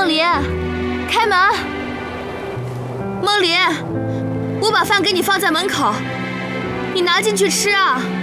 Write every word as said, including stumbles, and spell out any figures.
梦琳，开门！梦琳，我把饭给你放在门口，你拿进去吃啊。